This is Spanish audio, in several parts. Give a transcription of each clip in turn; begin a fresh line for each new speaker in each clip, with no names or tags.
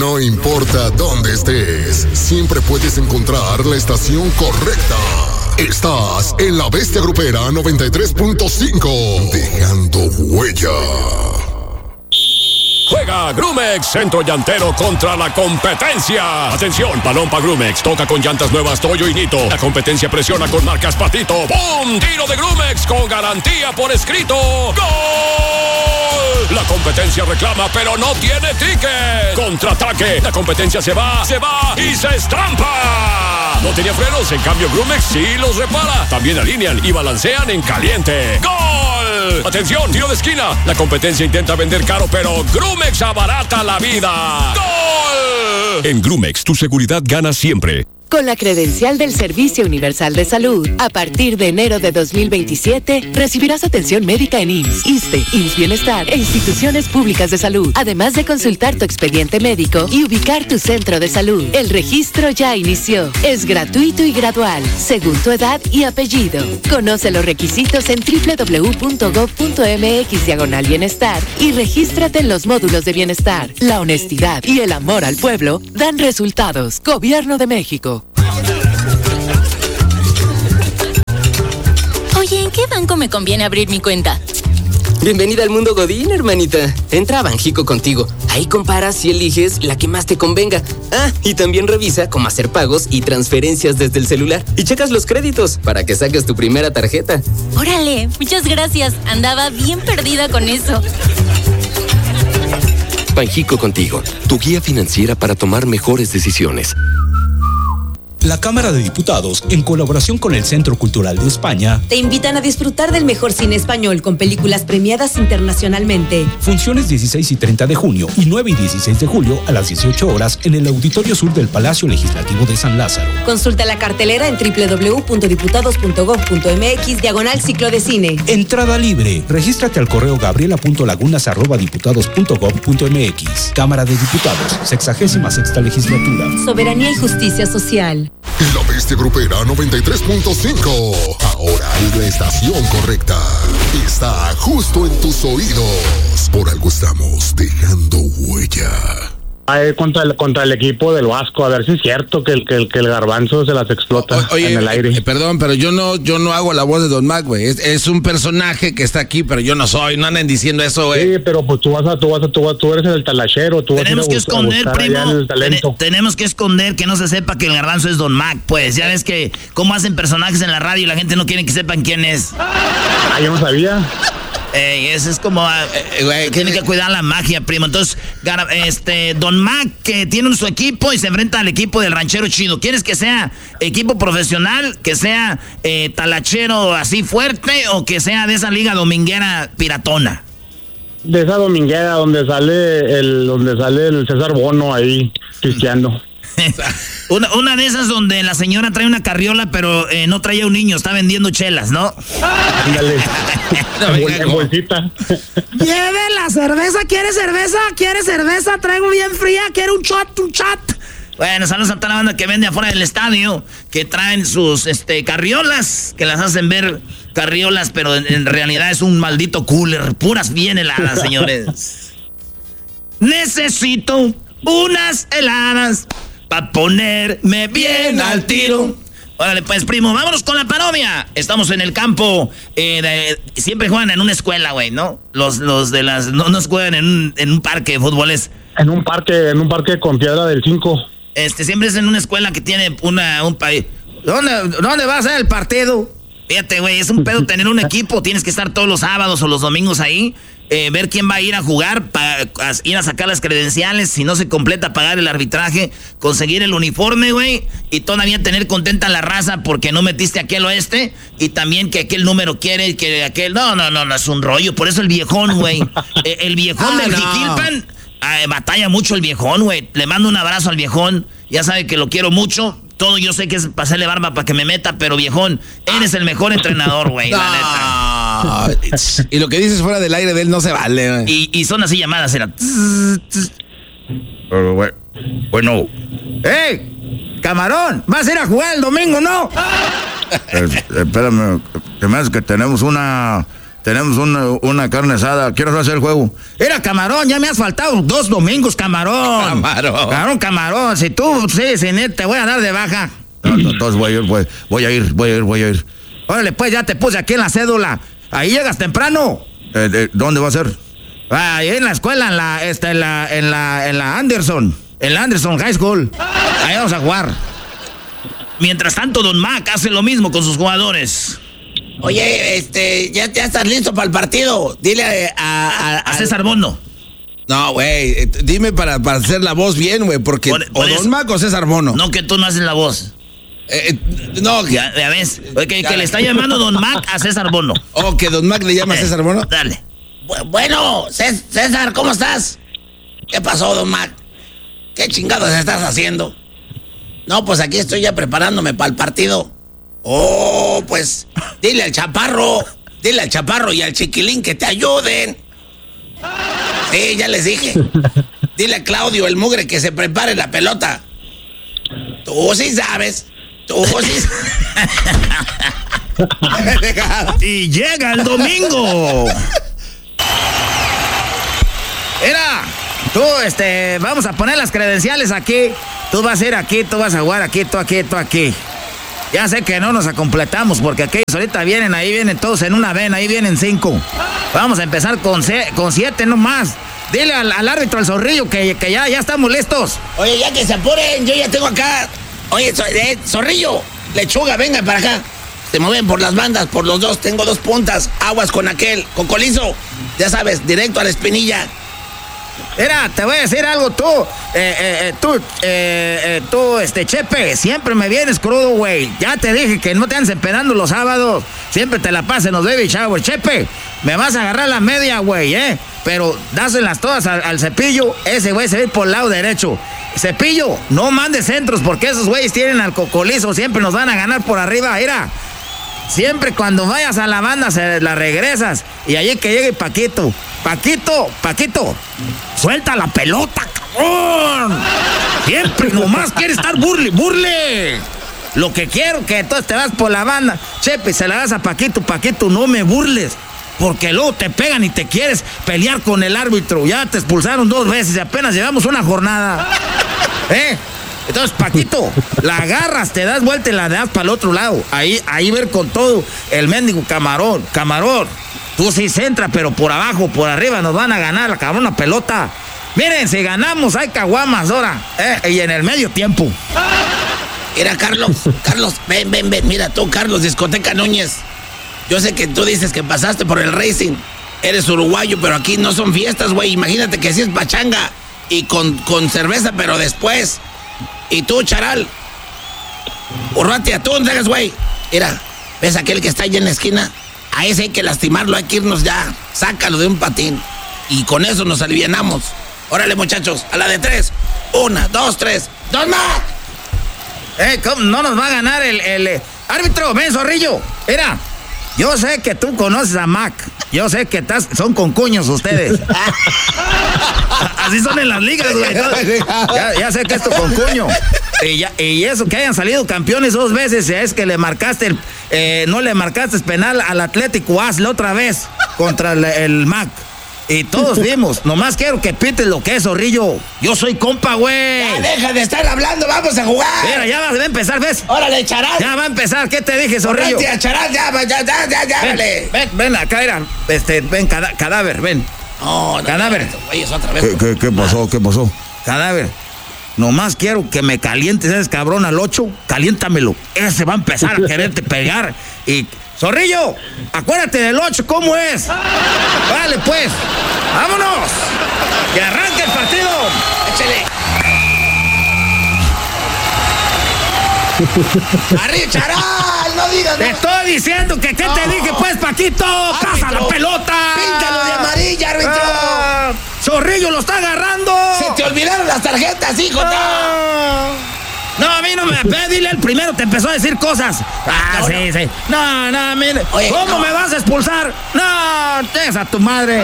No importa dónde estés, siempre puedes encontrar la estación correcta. Estás en La Bestia Grupera 93.5, dejando huella.
Juega Grumex, centro llantero contra la competencia. Atención, balón para Grumex. Toca con llantas nuevas Toyo y Nito. La competencia presiona con marcas Patito. ¡Pum! Tiro de Grumex con garantía por escrito. ¡Gol! La competencia reclama, pero no tiene ticket. Contraataque. La competencia se va y se estampa. No tenía frenos, en cambio Grumex sí los repara. También alinean y balancean en caliente. ¡Gol! Atención, tiro de esquina. La competencia intenta vender caro, pero Grumex abarata la vida. ¡Gol! En Grumex, tu seguridad gana siempre.
Con la credencial del Servicio Universal de Salud, a partir de enero de 2027, recibirás atención médica en IMSS, ISSSTE, IMSS Bienestar e instituciones públicas de salud, además de consultar tu expediente médico y ubicar tu centro de salud. El registro ya inició. Es gratuito y gradual, según tu edad y apellido. Conoce los requisitos en www.gov.mx/bienestar y regístrate en los módulos de bienestar. La honestidad y el amor al pueblo dan resultados. Gobierno de México.
Oye, ¿en qué banco me conviene abrir mi cuenta?
Bienvenida al mundo Godín, hermanita. Entra a Banjico Contigo. Ahí comparas y eliges la que más te convenga. Ah, y también revisa cómo hacer pagos y transferencias desde el celular. Y checas los créditos para que saques tu primera tarjeta.
Órale, muchas gracias. Andaba bien perdida con eso.
Banjico Contigo, tu guía financiera para tomar mejores decisiones.
La Cámara de Diputados, en colaboración con el Centro Cultural de España,
te invitan a disfrutar del mejor cine español con películas premiadas internacionalmente.
Funciones 16 y 30 de junio y 9 y 16 de julio a las 18 horas en el Auditorio Sur del Palacio Legislativo de San Lázaro.
Consulta la cartelera en www.diputados.gov.mx/ciclo de cine.
Entrada libre. Regístrate al correo gabriela.lagunas@diputados.gov.mx. Cámara de Diputados, 66ª legislatura.
Soberanía y justicia social.
La Bestia Grupera 93.5. Ahora es la estación correcta. Está justo en tus oídos. Por algo estamos dejando huella.
Contra el equipo del Vasco, a ver si es cierto que el Garbanzo se las explota en el aire.
Perdón, pero yo no hago la voz de Don Mac, güey. Es un personaje que está aquí, pero yo no soy. No anden diciendo eso, güey.
Sí, pero pues tú eres el talachero.
Tenemos que esconder, primo. Tenemos que esconder que no se sepa que el Garbanzo es Don Mac, pues. Ya ves que cómo hacen personajes en la radio y la gente no quiere que sepan quién es.
Yo no sabía.
Eso es como tiene que cuidar la magia, primo. Entonces, Don Mac, que tiene su equipo y se enfrenta al equipo del ranchero chido. ¿Quieres que sea equipo profesional, que sea talachero así fuerte, o que sea de esa liga dominguera piratona?
De esa dominguera donde sale el César Bono ahí pisteando.
Una de esas donde la señora trae una carriola, pero no trae a un niño, está vendiendo chelas, ¿no?
Ándale. En bolsita.
Lleve la cerveza, ¿quiere cerveza? ¿Quiere cerveza? Traigo bien fría, ¿quiere un shot?
Bueno, saludos a toda la banda que vende afuera del estadio, que traen sus carriolas, que las hacen ver carriolas, pero en realidad es un maldito cooler, puras bien heladas, señores. Necesito unas heladas pa' ponerme bien al tiro. Órale, pues, primo, vámonos con la parodia. Estamos en el campo. Siempre juegan en una escuela, güey, ¿no? Los de las... No juegan en un parque de fútboles.
En un parque con piedra del 5.
Siempre es en una escuela que tiene un país. ¿Dónde va a ser el partido? Fíjate, güey, es un pedo tener un equipo. Tienes que estar todos los sábados o los domingos ahí. Ver quién va a ir a jugar, para ir a sacar las credenciales, si no se completa, pagar el arbitraje, conseguir el uniforme, güey, y todavía tener contenta la raza porque no metiste aquel o y también que aquel número quiere, que aquel... No, es un rollo. Por eso el viejón, güey, el viejón del Jiquilpan, batalla mucho el viejón, güey. Le mando un abrazo al viejón, ya sabe que lo quiero mucho. Todo yo sé que es pasarle barba para que me meta, pero viejón, eres el mejor entrenador, güey, la neta.
Y lo que dices fuera del aire de él no se vale, güey.
Y son así llamadas, era.
Bueno. ¡Ey! Camarón, vas a ir a jugar el domingo, ¿no? Espérame, que me hace que tenemos una tenemos una carne asada. Quiero hacer el juego. Era Camarón, ya me has faltado 2 domingos, Camarón. Camarón. Si tú, sin ir, te voy a dar de baja. Entonces voy a ir. Órale, pues ya te puse aquí en la cédula. Ahí llegas temprano. ¿Dónde va a ser? Ahí en la escuela, en la Anderson. En la Anderson High School. Ahí vamos a jugar.
Mientras tanto, Don Mac hace lo mismo con sus jugadores.
Oye, ya estás listo para el partido. Dile a
César Bono.
No, güey, dime para hacer la voz bien, güey, porque o Don Mac o César Bono.
No, que tú no haces la voz.
No.
Ya ves, que le está llamando Don Mac a César Bono.
Oh, que Don Mac le llama a César Bono.
Dale.
Bueno, César, ¿cómo estás? ¿Qué pasó, Don Mac? ¿Qué chingados estás haciendo? No, pues aquí estoy ya preparándome para el partido. Oh, pues dile al Chaparro y al Chiquilín que te ayuden. Sí, ya les dije. Dile a Claudio, el mugre, que se prepare la pelota. Tú sí sabes.
Y llega el domingo.
Mira, tú, vamos a poner las credenciales aquí. Tú vas a ir aquí, tú vas a jugar aquí, tú aquí. Ya sé que no nos acompletamos porque aquellos ahorita vienen todos en una vena, ahí vienen 5. Vamos a empezar con 7 nomás. Dile al árbitro, al Zorrillo, que ya estamos listos.
Oye, ya que se apuren, yo ya tengo acá. Oye, Zorrillo, Lechuga, vengan para acá. Se mueven por las bandas, por los dos, tengo 2 puntas. Aguas con aquel, Cocolizo. Ya sabes, directo a la espinilla.
Mira, te voy a decir algo, tú, Chepe, siempre me vienes crudo, güey. Ya te dije que no te andes empedando los sábados. Siempre te la pasen los baby showers. Chepe, me vas a agarrar la media, güey, pero dáselas todas al Cepillo. Ese güey se va a ir por el lado derecho. Cepillo, no mandes centros porque esos güeyes tienen al Cocolizo. Siempre nos van a ganar por arriba, mira. Siempre cuando vayas a la banda se la regresas. Y allí que llegue Paquito, suelta la pelota, cabrón. Siempre nomás quiere estar burle. Lo que quiero que entonces te vas por la banda, Chepe, se la das a Paquito, no me burles. Porque luego te pegan y te quieres pelear con el árbitro. Ya te expulsaron 2 veces y apenas llevamos una jornada. Entonces, Paquito, la agarras, te das vuelta y la das para el otro lado. Ahí ver con todo el mendigo Camarón. Tú sí centra, pero por abajo, por arriba nos van a ganar la cabrona pelota. Miren, si ganamos hay caguamas ahora. Y en el medio tiempo.
Mira, Carlos, ven. Mira tú, Carlos, Discoteca Núñez. Yo sé que tú dices que pasaste por el Racing. Eres uruguayo, pero aquí no son fiestas, güey. Imagínate que si es pachanga y con cerveza, pero después. Y tú, Charal, Urratia, tú, ¿dónde eres, güey? Mira, ¿ves aquel que está allá en la esquina? A ese hay que lastimarlo, hay que irnos ya. Sácalo de un patín. Y con eso nos alivianamos. Órale, muchachos, a la de 3. 1, 2, 3. ¡Don Mac!
¿Cómo no nos va a ganar el árbitro? Ven, Zorrillo. Mira, yo sé que tú conoces a Mac. Yo sé que son concuños ustedes. Así son en las ligas, güey. Ya sé que es tu concuño. Y eso que hayan salido campeones 2 veces es que le marcaste no le marcaste penal al Atlético. Hazle otra vez contra el Mac. Y todos vimos. Nomás quiero que pites lo que es, Zorrillo. Yo soy compa, güey.
Ya deja de estar hablando, vamos a jugar.
Mira, ya va a empezar, ¿ves?
Órale, Charal.
Ya va a empezar. ¿Qué te dije, Zorrillo?
Correcte, Charal, ya, órale.
Ven acá, era. Ven, cadáver, ven.
No,
cadáver.
Oye, es otra vez.
¿Qué pasó?
Cadáver. Nomás quiero que me calientes ese cabrón al 8. Caliéntamelo. Ese va a empezar a quererte pegar. Y... Zorrillo, acuérdate del 8, ¿cómo es? Vale, pues, vámonos. Que arranque el partido.
Échale. ¡Arriba, Charal! ¡No digas
Te estoy diciendo que ¿qué te dije, pues, Paquito? ¡Pasa la pelota!
¡Píntalo de amarilla, árbitro!
¡Zorrillo lo está agarrando!
¡Se te olvidaron las tarjetas, hijo!
No, a mí no me... Dile, el primero te empezó a decir cosas. Sí. No, mire. Oye, ¿cómo me vas a expulsar? No, dejes a tu madre.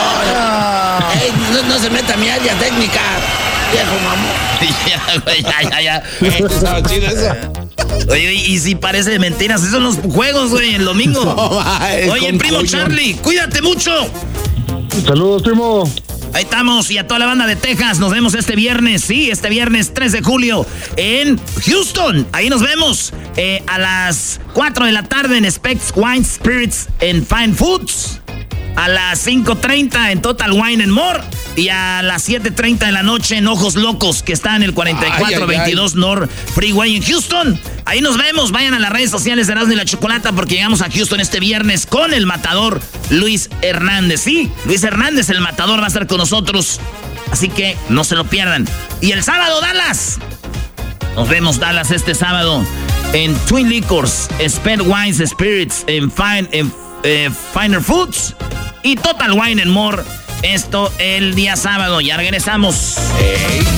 No se meta a mi área técnica, viejo mamón.
Ya.
¿Estaba chido eso?
Oye, y si parece de mentiras, esos son los juegos, güey, el domingo. No, oye, primo Charlie, cuídate mucho.
Saludos, primo.
Ahí estamos, y a toda la banda de Texas, nos vemos este viernes, sí, este viernes 3 de julio en Houston. Ahí nos vemos a las 4 de la tarde en Specs Wine Spirits and Fine Foods. A las 5:30 en Total Wine and More. Y a las 7:30 de la noche en Ojos Locos, que está en el 4422 North Freeway en Houston. Ahí nos vemos. Vayan a las redes sociales de Erasmo y la Chocolata porque llegamos a Houston este viernes con el matador Luis Hernández. Sí, Luis Hernández, el matador, va a estar con nosotros. Así que no se lo pierdan. Y el sábado, Dallas. Nos vemos, Dallas, este sábado en Twin Liquors, Sped Wines Spirits, en Finer Foods y Total Wine and More. Esto el día sábado. Ya regresamos.